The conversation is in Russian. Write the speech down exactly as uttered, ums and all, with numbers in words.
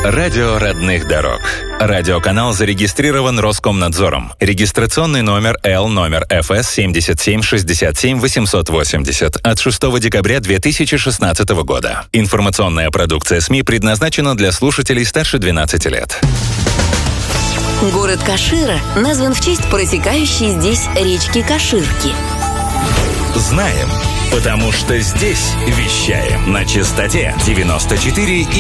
Радио родных дорог. Радиоканал зарегистрирован Роскомнадзором. Регистрационный номер Л номер эф эс семьдесят семь шестьдесят семь восемьсот восемьдесят от шестого декабря две тысячи шестнадцатого года. Информационная продукция СМИ предназначена для слушателей старше двенадцати лет. Город Кашира назван в честь протекающей здесь речки Каширки. Знаем, потому что здесь вещаем на частоте девяносто четыре и